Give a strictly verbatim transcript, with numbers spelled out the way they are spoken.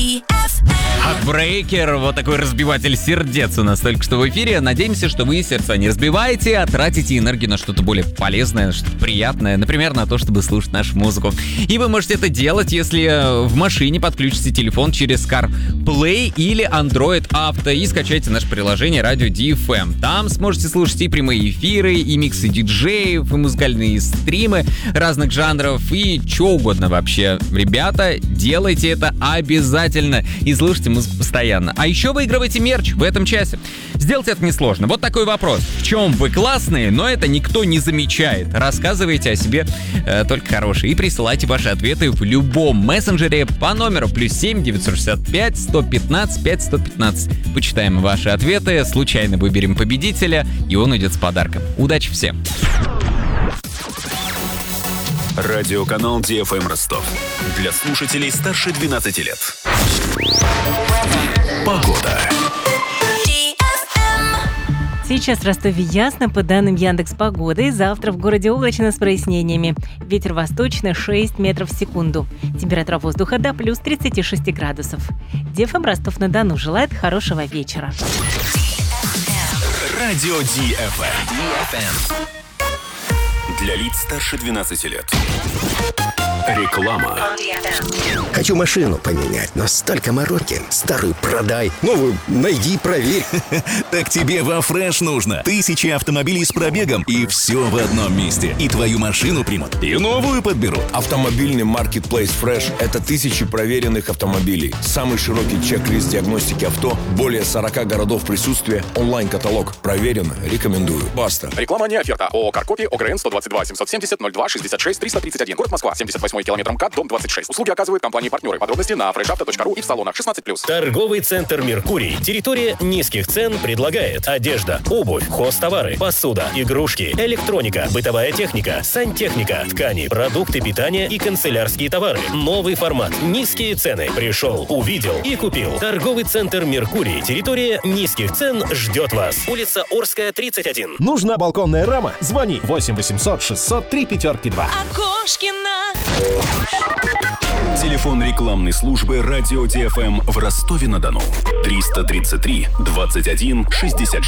Heartbreaker, вот такой разбиватель сердец у нас только что в эфире. Надеемся, что вы сердца не разбиваете, а тратите энергию на что-то более полезное, что-то приятное, например, на то, чтобы слушать нашу музыку. И вы можете это делать, если в машине подключите телефон через CarPlay или Android Auto и скачайте наше приложение Radio ди эф эм. Там сможете слушать и прямые эфиры, и миксы диджеев, и музыкальные стримы разных жанров, и что угодно вообще. Ребята, делайте это обязательно и слушайте музыку постоянно. А еще выигрывайте мерч в этом часе. Сделать это несложно. Вот такой вопрос. В чем вы классные, но это никто не замечает? Рассказывайте о себе э, только хорошие. И присылайте ваши ответы в любом мессенджере по номеру плюс семь девятьсот шестьдесят пять сто пятнадцать пять сто пятнадцать. Почитаем ваши ответы, случайно выберем победителя, и он уйдет с подарком. Удачи всем! Радиоканал ди эф эм Ростов. Для слушателей старше двенадцати лет. Погода. Сейчас в Ростове ясно, по данным Яндекс.Погоды. Завтра в городе облачно с прояснениями. Ветер восточный шесть метров в секунду. Температура воздуха до плюс тридцати шести градусов. ди эф эм Ростов-на-Дону желает хорошего вечера. Радио ди эф эм. Для лиц старше двенадцати лет. Реклама. Хочу машину поменять, но столько мороки. Старую продай, новую найди, проверь. Так тебе во Фреш нужно. Тысячи автомобилей с пробегом, и все в одном месте. И твою машину примут, и новую подберут. Автомобильный маркетплейс Fresh – это тысячи проверенных автомобилей. Самый широкий чек-лист диагностики авто, более сорока городов присутствия, онлайн-каталог. Проверено, рекомендую. Баста. Реклама не оферта. ООО «Каркопи», ОГРН сто двадцать два семьсот семьдесят ноль два шестьдесят шесть триста тридцать один. Город Москва, семьдесят восьмой километр МКАД, дом двадцать шесть. Услуги оказывают компании-партнеры. Подробности на фреш авто точка ру и в салонах шестнадцать плюс. Торговый центр «Меркурий». Территория низких цен предлагает одежда, обувь, хозтовары, посуда, игрушки, электроника, бытовая техника, сантехника, ткани, продукты питания и канцелярские товары. Новый формат. Низкие цены. Пришел, увидел и купил. Торговый центр «Меркурий». Территория низких цен ждет вас. Улица Орская, тридцать один. Нужна балконная рама? Звони восемь восемьсот шестьсот три пятерки два. Окошкина. Телефон рекламной службы Радио ди эф эм в Ростове-на-Дону. триста тридцать три двадцать один шестьдесят шесть.